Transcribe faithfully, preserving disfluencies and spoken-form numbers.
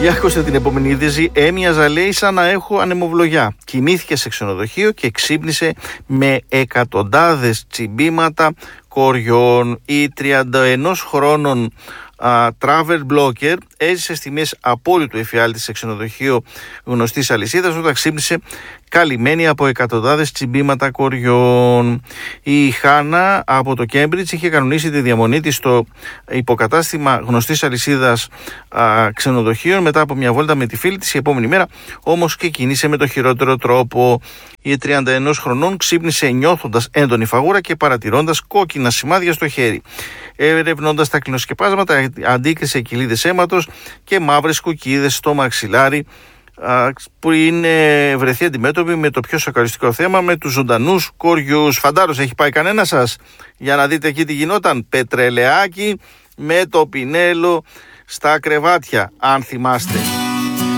Για άκουστε την επόμενη είδηση. Έμοιαζα, λέει, σαν να έχω ανεμοβλογιά. Κοιμήθηκε σε ξενοδοχείο και ξύπνησε με εκατοντάδες τσιμπήματα κοριών. Η τριάντα ένα χρόνων Uh, travel blogger έζησε στη μέση απόλυτου εφιάλτη σε ξενοδοχείο γνωστής αλυσίδας όταν ξύπνησε καλυμμένη από εκατοντάδες τσιμπήματα κοριών. Η Χάνα από το Κέμπριτζ είχε κανονίσει τη διαμονή της στο υποκατάστημα γνωστής αλυσίδας uh, ξενοδοχείων μετά από μια βόλτα με τη φίλη της. Η επόμενη μέρα όμως και κινήσε με το χειρότερο τρόπο. Η τριάντα ένα χρονών ξύπνησε νιώθοντας έντονη φαγούρα και παρατηρώντας κόκκινα σημάδια στο χέρι. Ερευνώντας τα κλινοσκεπάσματα, αντίκρισε κοιλίδες αίματος και μαύρες κουκκίδες στο μαξιλάρι, που είναι βρεθεί αντιμέτωπη με το πιο σοκαριστικό θέμα, με τους ζωντανούς κοριούς. Φαντάρος, έχει πάει κανένα σας για να δείτε εκεί τι γινόταν? Πετρελαιάκι με το πινέλο στα κρεβάτια, αν θυμάστε.